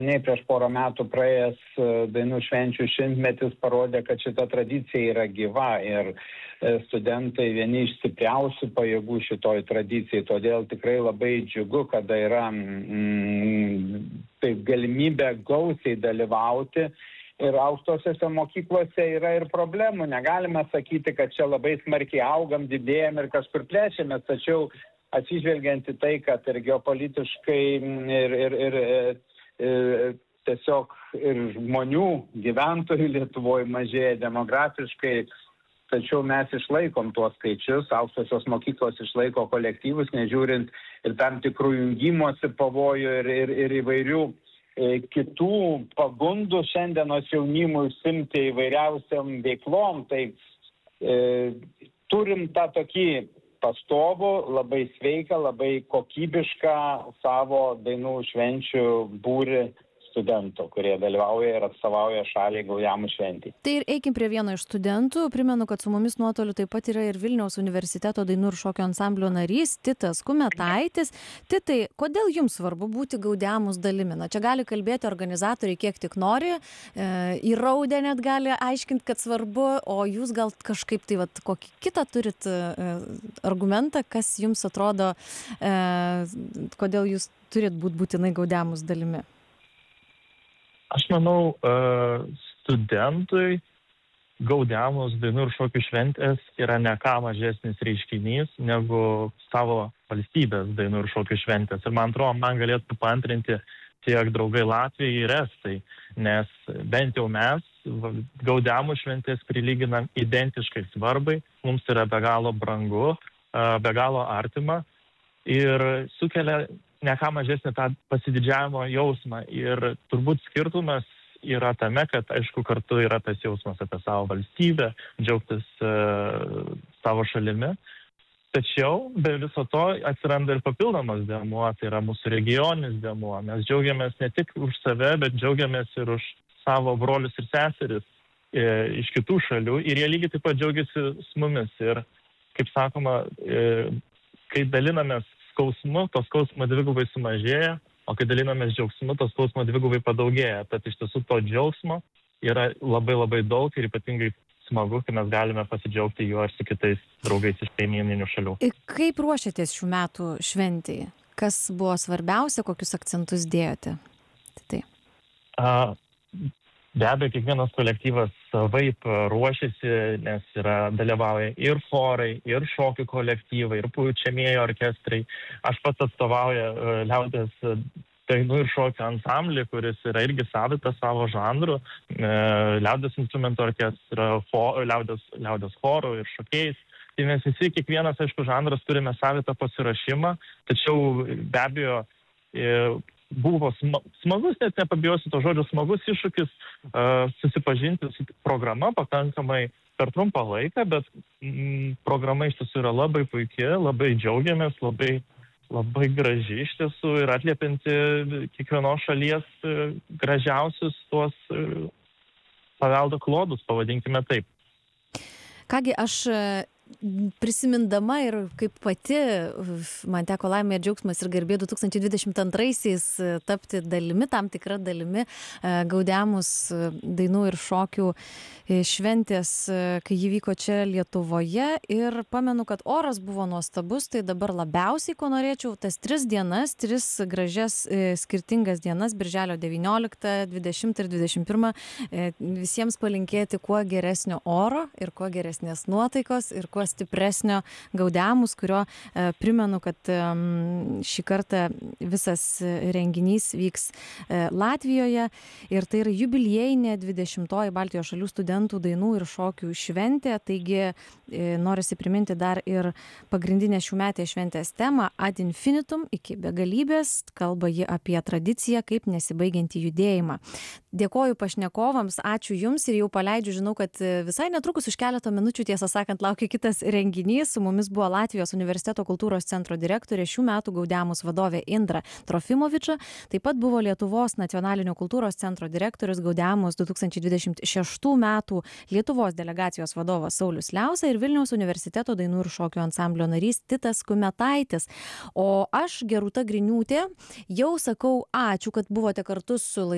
prieš porą metų praėjęs dainų švenčių šimtmetis parodė, kad šita tradicija yra gyva ir studentai vieni iš stipriausių pajėgų šitoj tradicijai. Todėl tikrai labai džiugu, kada yra tai galimybė gausiai dalyvauti. Ir aukštosiose mokyklose yra ir problemų. Negalime sakyti, kad čia labai smarkiai augam, didėjam ir kažkur plėšiamės, tačiau atsižvelgiant į tai, kad ir geopolitiškai, ir tiesiog ir žmonių, gyventojų Lietuvoje mažėja demografiškai, tačiau mes išlaikom tuos skaičius, aukštosios mokyklos išlaiko kolektyvus, nežiūrint ir tam tikrų jungimosi pavojų ir įvairių kitų pagundų šiandienos jaunimui užsiimti įvairiausiam veiklom. Tai turim tą tokį pastovų, labai sveiką, labai kokybišką savo dainų švenčių būrį studentų, kurie dalyvauja ir atstovauja šaliai Gaudemų šventei. Tai ir eikim prie vieno iš studentų. Primenu, kad su mumis nuotoliu taip pat yra ir Vilniaus universiteto dainų ir šokio ansamblio narys Titas Kumetaitis. Titai, kodėl jums svarbu būti Gaudemus dalimi? Na, čia gali kalbėti organizatoriai kiek tik nori, įraudę net gali aiškinti, kad svarbu, o jūs gal kažkaip tai kokį kitą turit argumentą, kas jums atrodo, kodėl jūs turit būti būtinai Gaudemus dalimi? Aš manau, studentui Gaudemus dainų ir šokių šventės yra ne ką mažesnis reiškinys negu savo valstybės dainų ir šokių šventės. Ir man atrodo, man galėtų paantrinti tiek draugai Latvijai ir Estai, nes bent jau mes Gaudemus šventės prilyginam identiškai svarbai, mums yra be galo brangu, be galo artima ir sukelia ne ką mažesnį tą pasididžiavimo jausmą. Ir turbūt skirtumas yra tame, kad, aišku, kartu yra tas jausmas apie savo valstybę, džiaugtis savo šalimi. Tačiau be viso to atsiranda ir papildomas dėmuo, tai yra mūsų regioninis dėmuo. Mes džiaugiamės ne tik už save, bet džiaugiamės ir už savo brolius ir seseris iš kitų šalių. Ir jie lygiai taip pat džiaugiasi su mumis. Ir, kaip sakoma, kai dalinamės skausmu, to skausmo dvigubai sumažėja, o kai dalinamės džiaugsmu, to skausmo dvigubai padaugėja. Tad iš tiesų to džiaugsmo yra labai labai daug ir ypatingai smagu, kai mes galime pasidžiaugti juo ir su kitais draugais iš kaimyninių šalių. Kaip ruošiatės šių metų šventei? Kas buvo svarbiausia, kokius akcentus dėjote? Tai. Be abejo, kiekvienas kolektyvas savaip ruošiasi, nes dalyvauja ir chorai, ir šokių kolektyvai, ir pučiamieji orkestrai. Aš pats atstovauju liaudies dainų ir šokių ansamblį, kuris yra irgi savitas savo žanrų, liaudies instrumentų orkestrą, liaudies chorų ir šokėjais. Tai mes visi, kiekvienas, aišku, žanras turime savitą pasiruošimą, tačiau be abejo buvo smagus, net nepabijosiu to žodžio, smagus iššūkis susipažinti su programa pakankamai per trumpą laiką, bet programa iš tiesų yra labai puikia, labai džiaugiamės, labai graži iš tiesų ir atliepinti kiekvienos šalies gražiausius tuos paveldo klodus, pavadinkime taip. Kągi, aš prisimindama ir kaip pati man teko laimė ir džiaugsmas ir garbė 2022-aisiais tapti dalimi, tam tikra dalimi Gaudemus dainų ir šokių šventės, kai ji vyko čia Lietuvoje, ir pamenu, kad oras buvo nuostabus. Tai dabar labiausiai, ko norėčiau, tas 3 dienas, 3 gražias skirtingas dienas, birželio 19, 20 ir 21, visiems palinkėti kuo geresnio oro ir kuo geresnės nuotaikos ir kuo stipresnio Gaudemus, kurio primenu, kad šį kartą visas renginys vyks Latvijoje ir tai yra jubiliejinė 20-oji Baltijos šalių studentų dainų ir šokių šventė. Taigi norisi priminti dar ir pagrindinę šiųmetės šventės temą Ad infinitum, iki begalybės. Kalba ji apie tradiciją kaip nesibaigiantį judėjimą. Dėkoju pašnekovams, ačiū Jums ir jau paleidžiu, žinau, kad visai netrukus už keletą minučių, tiesą sakant, laukia kitas renginys. Su mumis buvo Latvijos universiteto kultūros centro direktorė, šių metų Gaudemus vadovė Indra Trofimoviča. Taip pat buvo Lietuvos nacionalinio kultūros centro direktorius, Gaudemus 2026 metų Lietuvos delegacijos vadovas Saulius Liausa ir Vilniaus universiteto dainų ir šokių ansamblio narys Titas Kumetaitis. O aš, Gerūta Griniūtė, jau sakau ačiū, kad buvote kartu su